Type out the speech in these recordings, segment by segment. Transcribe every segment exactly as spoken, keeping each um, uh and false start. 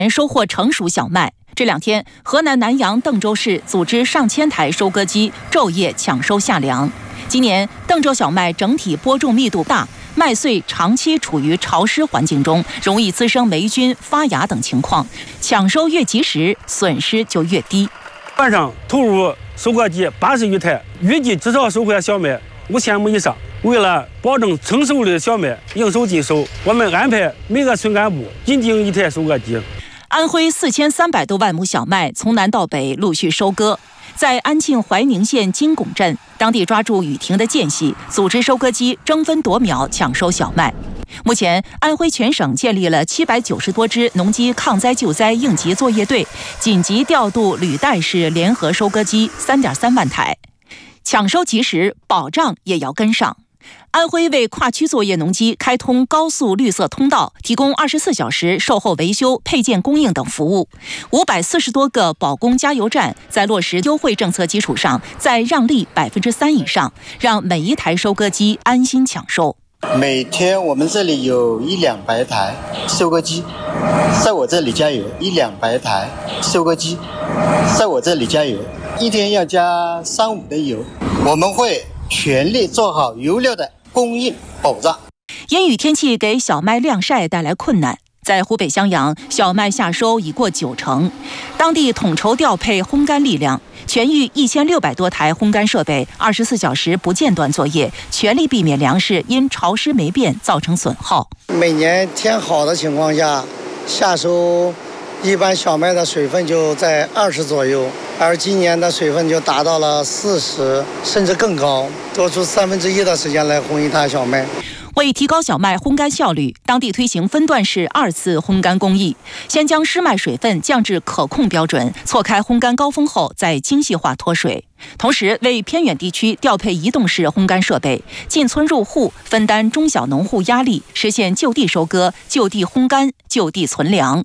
收获成熟小麦。这两天，河南南阳邓州市组织上千台收割机昼夜抢收夏粮。今年邓州小麦整体播种密度大，麦穗长期处于潮湿环境中，容易滋生霉菌、发芽等情况。抢收越及时，损失就越低。 晚上投入收割机八十余台，预计至少收获小麦五千亩以上。为了保证成熟的小麦应收尽收，我们安排每个村干部紧盯一台收割机。 安徽四千三百多万亩小麦从南到北陆续收割，在安庆怀宁县金拱镇，当地抓住雨停的间隙，组织收割机争分夺秒抢收小麦。目前，安徽全省建立了七百九十多支农机抗灾救灾应急作业队，紧急调度履带式联合收割机三点三万台，抢收及时，保障也要跟上。安徽为跨区作业农机开通高速绿色通道，提供二十四小时售后维修、配件供应等服务。五百四十多个保供加油站在落实优惠政策基础上，再让利百分之三以上，让每一台收割机安心抢收。 每天我们这里有一两百台收割机，在我这里加油，一两百台收割机，在我这里加油，一天要加三五的油。我们会全力做好油料的供应保障。 阴雨天气给小麦晾晒带来困难，在湖北襄阳，小麦夏收已过九成，当地统筹调配烘干力量，全域一千六百多台烘干设备，二十四小时不间断作业，全力避免粮食因潮湿霉变造成损耗。 每年天好的情况下，夏收一般小麦的水分就在二十左右，而今年的水分就达到了四十，甚至更高，多出三分之一的时间来烘一台小麦。 为提高小麦烘干效率，当地推行分段式二次烘干工艺，先将湿麦水分降至可控标准，错开烘干高峰后再精细化脱水。同时，为偏远地区调配移动式烘干设备，进村入户，分担中小农户压力，实现就地收割、就地烘干、就地存粮。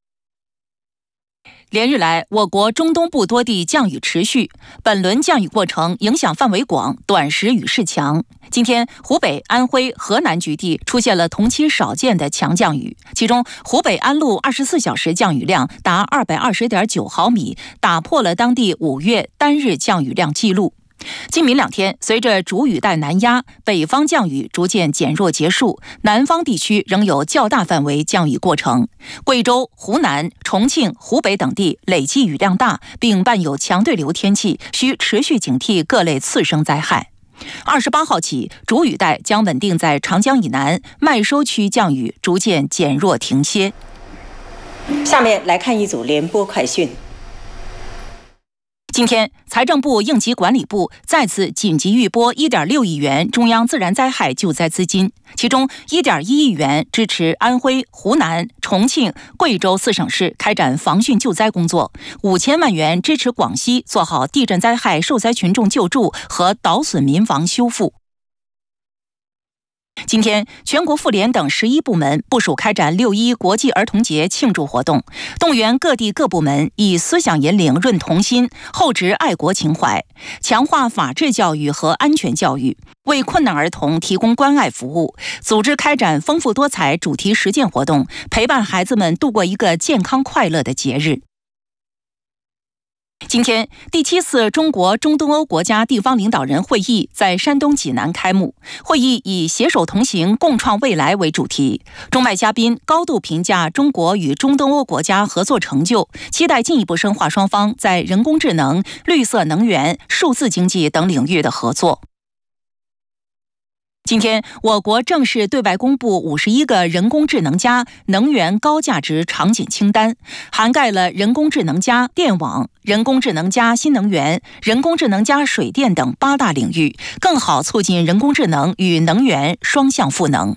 连日来，我国中东部多地降雨持续，本轮降雨过程影响范围广，短时雨势强。今天，湖北、安徽、河南局地出现了同期少见的强降雨，其中湖北安陆二十四小时降雨量达二百二十点九毫米，打破了当地五月单日降雨量纪录。今明两天，随着主雨带南压，北方降雨逐渐减弱结束，南方地区仍有较大范围降雨过程。贵州、湖南、重庆、湖北等地累计雨量大，并伴有强对流天气，需持续警惕各类次生灾害。二十八号起，主雨带将稳定在长江以南，麦收区降雨逐渐减弱停歇。 下面来看一组联播快讯。 今天，财政部应急管理部再次紧急预拨一点六亿元中央自然灾害救灾资金，其中一点一亿元支持安徽、湖南、重庆、贵州四省市开展防汛救灾工作，五千万元支持广西做好地震灾害受灾群众救助和捣损民房修复。今天，全国妇联等十一部门部署开展六一国际儿童节庆祝活动，动员各地各部门以思想引领润童心，厚植爱国情怀，强化法治教育和安全教育，为困难儿童提供关爱服务，组织开展丰富多彩主题实践活动，陪伴孩子们度过一个健康快乐的节日。今天，第七次中国中东欧国家地方领导人会议在山东济南开幕。会议以携手同行，共创未来为主题。中外嘉宾高度评价中国与中东欧国家合作成就，期待进一步深化双方在人工智能、绿色能源、数字经济等领域的合作。今天，我国正式对外公布五十一个人工智能加能源高价值场景清单，涵盖了人工智能加电网、人工智能加新能源、人工智能加水电等八大领域，更好促进人工智能与能源双向赋能。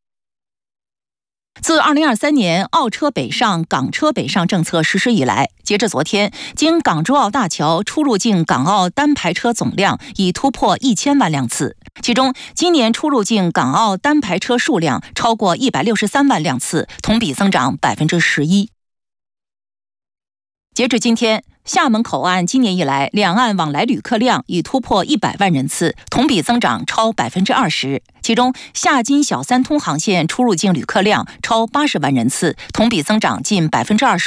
自二零二三年澳车北上、港车北上政策实施以来，截至昨天，经港珠澳大桥出入境港澳单排车总量已突破一千万辆次，其中今年出入境港澳单排车数量超过一百六十三万辆次，同比增长百分之十一。 截至今天，厦门口岸今年以来两岸往来旅客量已突破一百万人次，同比增长超百分之二十。其中，厦金小三通航线出入境旅客量超八十万人次，同比增长近百分之二十。